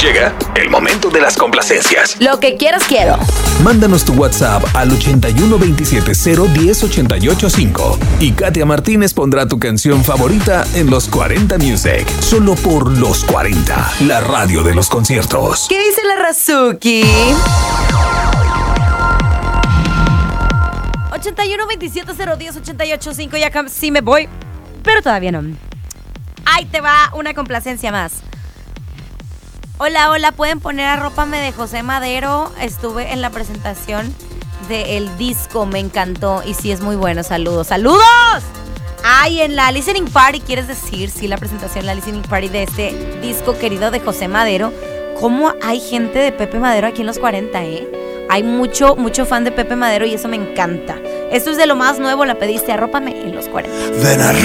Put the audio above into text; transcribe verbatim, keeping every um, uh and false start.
Llega el momento de las complacencias. Lo que quieras quiero. Mándanos tu WhatsApp al ochenta y uno veintisiete cero diez ochenta y ocho cinco y Katia Martínez pondrá tu canción favorita en Los cuarenta Music. Solo por Los cuarenta, la radio de los conciertos. ¿Qué dice la Razuki? ochenta y uno veintisiete cero diez ochenta y ocho cinco. Ya sí me voy, pero todavía no. Ahí te va una complacencia más. Hola, hola, ¿pueden poner Arrópame de José Madero? Estuve en la presentación del disco, me encantó y sí es muy bueno. Saludos, ¡saludos! Ay, en la listening party, ¿quieres decir? Sí, la presentación, la listening party de este disco querido de José Madero. ¿Cómo hay gente de Pepe Madero aquí en Los cuarenta, eh? Hay mucho, mucho fan de Pepe Madero y eso me encanta. Esto es de lo más nuevo, la pediste, Arrópame en Los cuarenta.